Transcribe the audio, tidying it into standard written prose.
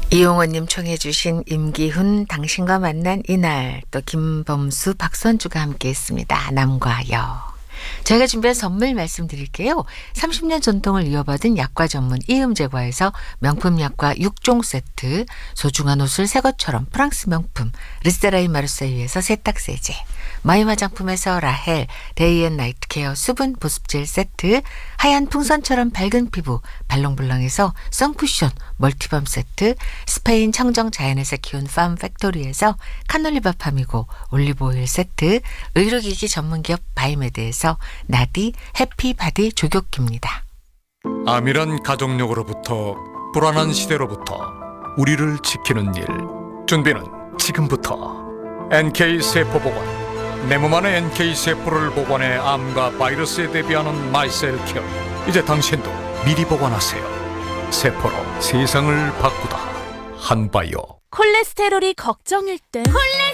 이용원님 청해 주신 임기훈 당신과 만난 이날, 또 김범수 박선주가 함께했습니다. 남과 여. 저희가 준비한 선물 말씀드릴게요. 30년 전통을 이어받은 약과 전문 이음제과에서 명품 약과 6종 세트, 소중한 옷을 새 것처럼 프랑스 명품 르세라인 마르세유에서 세탁세제, 마이 화장품에서 라헬 데이앤나이트 케어 수분 보습젤 세트, 하얀 풍선처럼 밝은 피부 발롱블랑에서 선쿠션 멀티밤 세트, 스페인 청정 자연에서 키운 팜 팩토리에서 카놀리밥 함이고 올리브오일 세트, 의료기기 전문기업 바이메드에서 나디 해피바디 조격기입니다. 암이란 가족력으로부터, 불안한 시대로부터 우리를 지키는 일, 준비는 지금부터. NK세포보건, 내 몸 안에 NK세포를 보관해 암과 바이러스에 대비하는 마이셀케어. 이제 당신도 미리 보관하세요. 세포로 세상을 바꾸다. 한바이오. 콜레스테롤이 걱정일 땐